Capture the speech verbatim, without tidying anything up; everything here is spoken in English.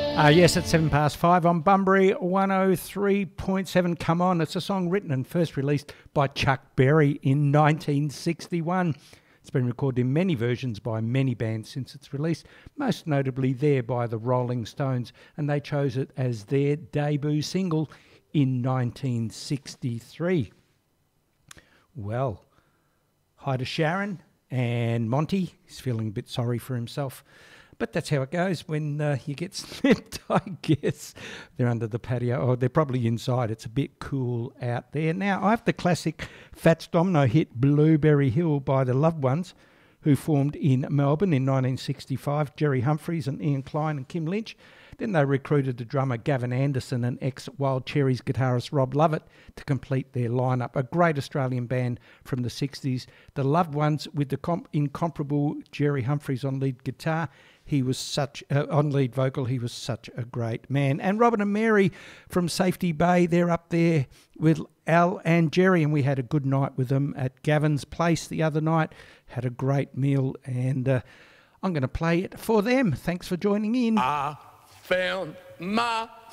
Uh, yes, it's seven past five on Bunbury one oh three point seven. Come On. It's a song written and first released by Chuck Berry in nineteen sixty-one. It's been recorded in many versions by many bands since its release, most notably there by the Rolling Stones, and they chose it as their debut single in nineteen sixty-three. Well, hi to Sharon and Monty. He's feeling a bit sorry for himself. But that's how it goes when uh, you get snipped, I guess. They're under the patio. Oh, they're probably inside. It's a bit cool out there. Now, I have the classic Fats Domino hit Blueberry Hill by the Loved Ones, who formed in Melbourne in nineteen sixty-five, Jerry Humphries and Ian Klein and Kim Lynch. Then they recruited the drummer Gavin Anderson and ex-Wild Cherries guitarist Rob Lovett to complete their lineup. A great Australian band from the sixties. The Loved Ones with the comp- incomparable Jerry Humphries on lead guitar. He was such, uh, on lead vocal, he was such a great man. And Robin and Mary from Safety Bay, they're up there with Al and Jerry, and we had a good night with them at Gavin's place the other night. Had a great meal, and uh, I'm going to play it for them. Thanks for joining in. I found my